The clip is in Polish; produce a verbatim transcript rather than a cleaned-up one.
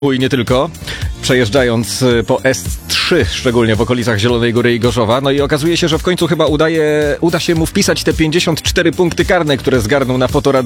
I nie tylko, przejeżdżając po S trzy, szczególnie w okolicach Zielonej Góry i Gorzowa. No i okazuje się, że w końcu chyba udaje, uda się mu wpisać te pięćdziesiąt cztery punkty karne, które zgarnął na fotoradarze.